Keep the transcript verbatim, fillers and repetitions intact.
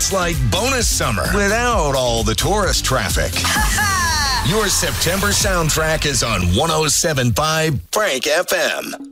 It's like bonus summer without all the tourist traffic. Your September soundtrack is on one oh seven point five Frank F M.